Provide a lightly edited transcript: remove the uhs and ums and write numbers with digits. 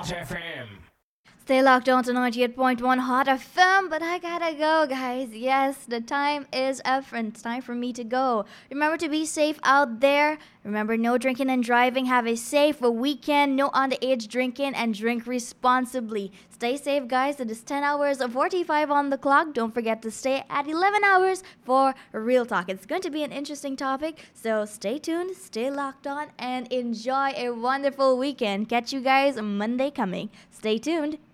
Hot FM. Stay locked on to 98.1 Hot FM, but I gotta go, guys. Yes, the time is up and it's time for me to go. Remember to be safe out there. Remember, no drinking and driving. Have a safe weekend. No underage drinking and drink responsibly. Stay safe, guys. It is 10 hours of 45 on the clock. Don't forget to stay at 11 hours for Real Talk. It's going to be an interesting topic, so stay tuned, stay locked on, and enjoy a wonderful weekend. Catch you guys Monday coming. Stay tuned.